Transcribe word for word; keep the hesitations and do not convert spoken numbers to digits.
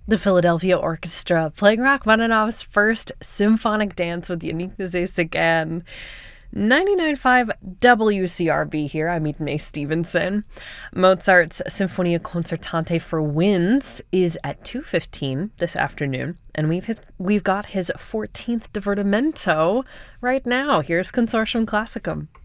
The Philadelphia Orchestra playing Rachmaninoff's first symphonic dance with Yannick again. ninety-nine point five W C R B here. I'm Eden May Stevenson. Mozart's Sinfonia Concertante for winds is at two fifteen this afternoon, and we've his, we've got his fourteenth Divertimento right now. Here's Consortium Classicum.